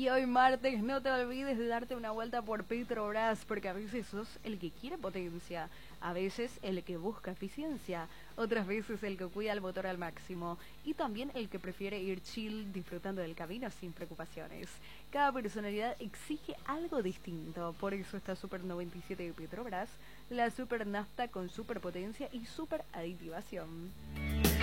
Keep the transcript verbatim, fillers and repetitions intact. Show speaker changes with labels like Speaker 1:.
Speaker 1: Y hoy martes no te olvides de darte una vuelta por Petrobras, porque a veces sos el que quiere potencia, a veces el que busca eficiencia, otras veces el que cuida el motor al máximo y también el que prefiere ir chill disfrutando del camino sin preocupaciones. Cada personalidad exige algo distinto, por eso está Super noventa y siete de Petrobras, la super nafta con superpotencia y super aditivación.